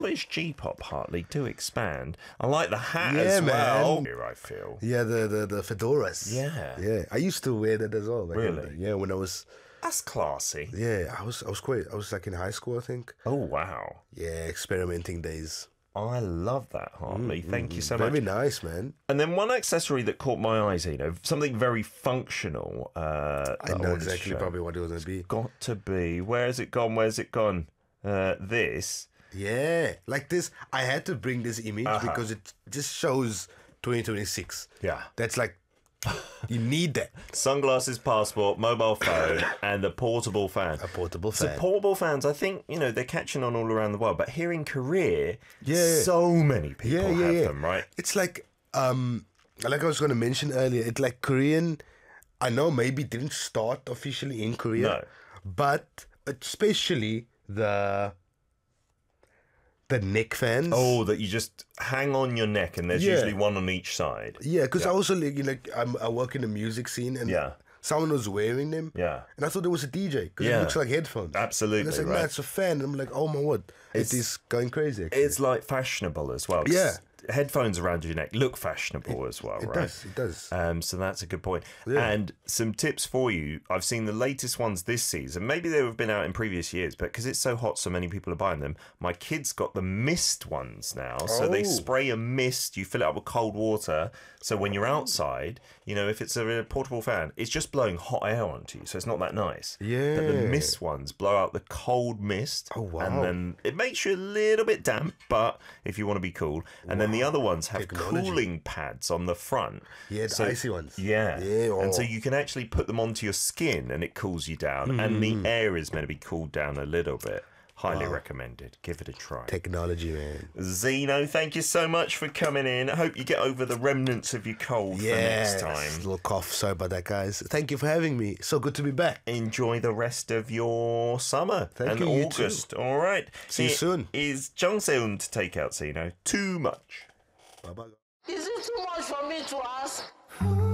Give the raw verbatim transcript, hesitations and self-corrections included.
British G-pop, Hartley, do expand. I like the hat Yeah, as well. man. Here I feel. Yeah, the, the, the fedoras. Yeah. Yeah. I used to wear that as well. Like, Really? Yeah, when I was... That's classy. Yeah, I was I was quite... I was like in high school, I think. Oh, wow. Yeah, experimenting days. I love that, Hartley. Thank you so Very much. nice, man. And then one accessory that caught my eyes, you know, something very functional. Uh, I that know wanted to exactly show. probably what it was going to be. Got to be. Where's it gone? Where's it gone? Uh, this. Yeah, like this. I had to bring this image Uh-huh. because it just shows twenty twenty-six. Yeah. That's like, you need that. Sunglasses, passport, mobile phone, and the portable fan. A portable So fan. portable fans, I think, you know, they're catching on all around the world. But here in Korea, Yeah. so many people yeah, yeah, have yeah. them, right? It's like, um, like I was going to mention earlier, it's like Korean, I know maybe it didn't start officially in Korea, No. but especially the the neck fans. Oh, that you just hang on your neck and there's Yeah. usually one on each side. Yeah, because I also like, you know, I'm, I work in the music scene and Yeah. someone was wearing them. Yeah. And I thought it was a D J because Yeah. it looks like headphones. Absolutely, And I said, right. man, it's a fan. And I'm like, oh my word. It's- it is going crazy, actually. It's like fashionable as well. 'cause Yeah. Headphones around your neck look fashionable as well, it right? does, it does. Um, so that's a good point. Yeah. And some tips for you. I've seen the latest ones this season. Maybe they have been out in previous years, but because it's so hot, so many people are buying them. My kids got the mist ones now. So they Oh. spray a mist, you fill it up with cold water. So when you're outside, you know, if it's a portable fan, it's just blowing hot air onto you. So it's not that nice. Yeah. But the mist ones blow out the cold mist. Oh, wow. And then it makes you a little bit damp, but if you want to be cool. And then the other ones have Technology. cooling pads on the front. Yeah, the icy ones. Yeah. Yeah, And so oh. you can actually put them onto your skin and it cools you down. And the air is meant to be cooled down a little bit. Highly recommended. Give it a try. Technology, man. Zeno, thank you so much for coming in. I hope you get over the remnants of your cold Yeah. for next time. Little cough. Sorry about that, guys. Thank you for having me. So good to be back. Enjoy the rest of your summer Thank and you, you too. August. All right. See you It soon. Is Jung Seun to take out Zeno too much? Bye bye. Is it too much for me to ask?